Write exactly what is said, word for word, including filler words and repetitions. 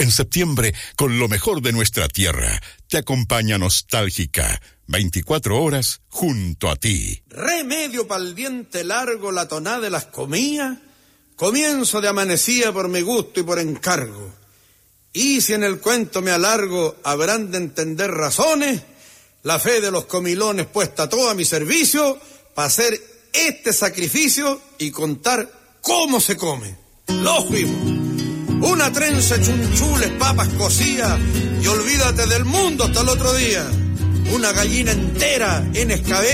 En septiembre, con lo mejor de nuestra tierra, te acompaña nostálgica, veinticuatro horas junto a ti. Remedio pa'l diente largo, la tonada de las comías, comienzo de amanecía por mi gusto y por encargo. Y si en el cuento me alargo, habrán de entender razones, la fe de los comilones puesta toda a mi servicio, para hacer este sacrificio y contar cómo se come. Lo fuimos. Una trenza, chunchules, papas cocidas, y olvídate del mundo hasta el otro día. Una gallina entera en escabeche.